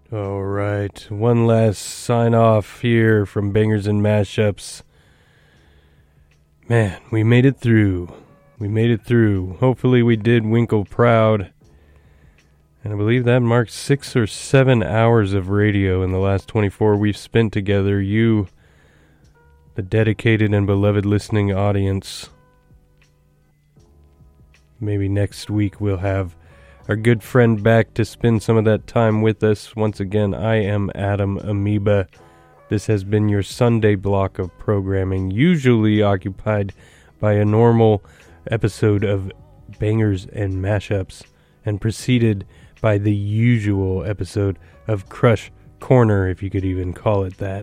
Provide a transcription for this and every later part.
All right, one last sign off here from Bangers and Mashups. Man, we made it through. Hopefully we did Winkle proud. And I believe that marks 6 or 7 hours of radio in the last 24 we've spent together. You, the dedicated and beloved listening audience. Maybe next week we'll have our good friend back to spend some of that time with us. Once again, I am Adam Amoeba. This has been your Sunday block of programming, usually occupied by a normal episode of Bangers and Mashups, and preceded by the usual episode of Crush Corner, if you could even call it that.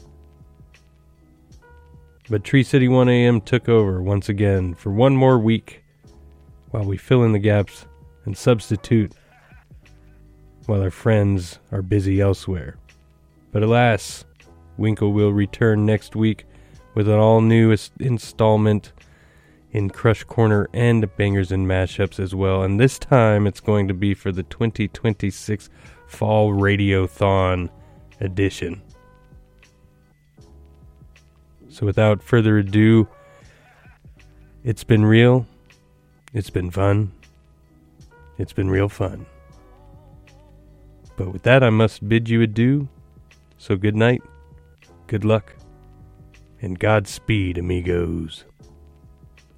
But Tree City 1AM took over once again for one more week while we fill in the gaps and substitute while our friends are busy elsewhere. But alas, Winkle will return next week with an all-new installment in Crush Corner and Bangers and Mashups as well. And this time it's going to be for the 2026 Fall Radiothon edition. So without further ado, it's been real. It's been fun. It's been real fun. But with that, I must bid you adieu. So good night, good luck, and Godspeed, amigos.